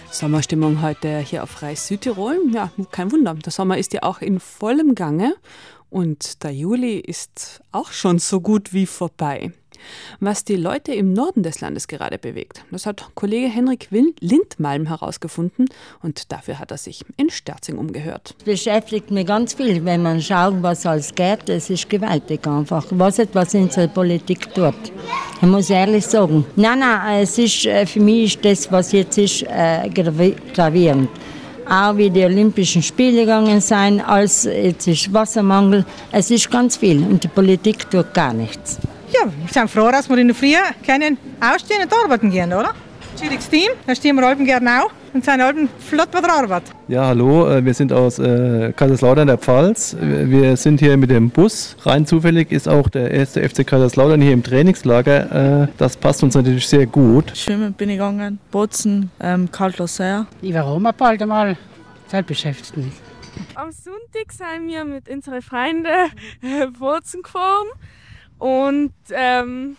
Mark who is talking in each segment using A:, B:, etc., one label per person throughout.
A: Sommerstimmung heute hier auf Reis Südtirol. Ja, kein Wunder, der Sommer ist ja auch in vollem Gange und der Juli ist auch schon so gut wie vorbei. Was die Leute im Norden des Landes gerade bewegt, das hat Kollege Henrik Lindmalm herausgefunden und dafür hat er sich in Sterzing umgehört.
B: Das beschäftigt mich ganz viel, wenn man schaut, was alles geht. Es ist gewaltig einfach, was unsere Politik tut. Ich muss ehrlich sagen. Nein, es ist, für mich ist das, was jetzt ist, gravierend. Auch wie die Olympischen Spiele gegangen sind, als jetzt ist Wassermangel. Es ist ganz viel und die Politik tut gar nichts.
C: Ja, wir sind froh, dass wir in der Früh können aufstehen und arbeiten gehen, oder? Schwieriges Team, da stehen wir halben gerne auch und sind halben flott bei der Arbeit.
D: Ja, hallo, wir sind aus Kaiserslautern der Pfalz. Wir sind hier mit dem Bus. Rein zufällig ist auch der erste FC Kaiserslautern hier im Trainingslager. Das passt uns natürlich sehr gut.
E: Schwimmen bin ich gegangen, Botzen, Kaltloser.
F: Ich war auch mal bald einmal beschäftigt mich.
G: Am Sonntag sind wir mit unseren Freunden Bozen gefahren. Und dann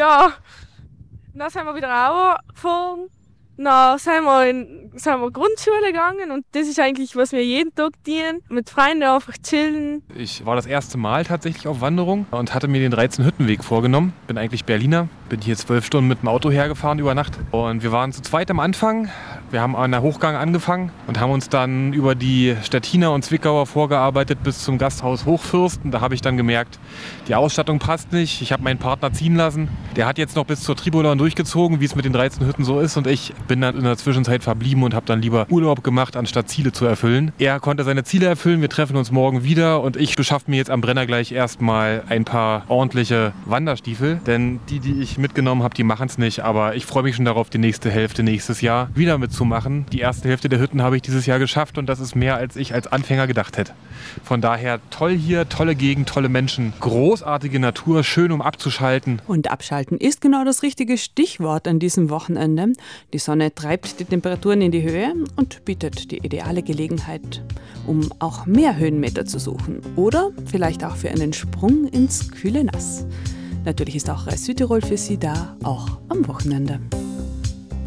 G: sind wir wieder auch gefahren. Dann sind wir Grundschule gegangen und das ist eigentlich, was wir jeden Tag tun. Mit Freunden einfach chillen.
H: Ich war das erste Mal tatsächlich auf Wanderung und hatte mir den 13-Hütten-Weg vorgenommen. Bin eigentlich Berliner, bin hier 12 Stunden mit dem Auto hergefahren über Nacht. Und wir waren zu zweit am Anfang. Wir haben an der Hochgang angefangen und haben uns dann über die Stettiner und Zwickauer vorgearbeitet bis zum Gasthaus Hochfürsten. Da habe ich dann gemerkt, die Ausstattung passt nicht. Ich habe meinen Partner ziehen lassen. Der hat jetzt noch bis zur Tribolon durchgezogen, wie es mit den 13 Hütten so ist. Und ich bin dann in der Zwischenzeit verblieben und habe dann lieber Urlaub gemacht, anstatt Ziele zu erfüllen. Er konnte seine Ziele erfüllen. Wir treffen uns morgen wieder und ich beschaffe mir jetzt am Brenner gleich erstmal ein paar ordentliche Wanderstiefel. Denn die ich mitgenommen habe, die machen es nicht. Aber ich freue mich schon darauf, die nächste Hälfte nächstes Jahr wieder mitzumachen. Die erste Hälfte der Hütten habe ich dieses Jahr geschafft und das ist mehr, als ich als Anfänger gedacht hätte. Von daher toll hier, tolle Gegend, tolle Menschen, großartige Natur, schön um abzuschalten.
A: Und abschalten ist genau das richtige Stichwort an diesem Wochenende. Die Sonne treibt die Temperaturen in die Höhe und bietet die ideale Gelegenheit, um auch mehr Höhenmeter zu suchen. Oder vielleicht auch für einen Sprung ins kühle Nass. Natürlich ist auch Reis Südtirol für Sie da, auch am Wochenende.